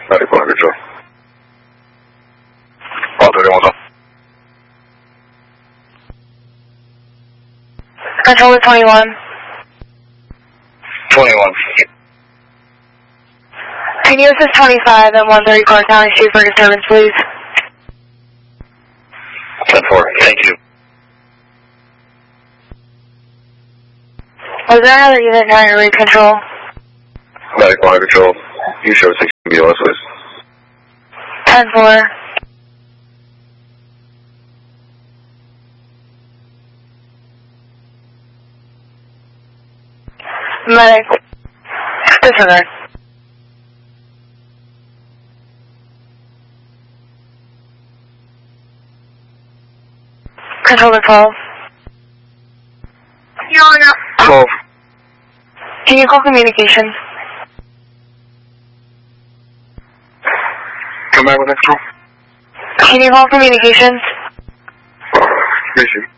Medical control. All 31's up. Control to 21. 21. Can you assist 25 at 130 Clark County Street for disturbance, please? 10-4, thank you. Was there another unit trying to read control? Medical control. You show 16 BLS, please. 10-4. Medic. Disregard. Control to 12. 12. Can you call communications? Come back with control. Can you call communications? Mission.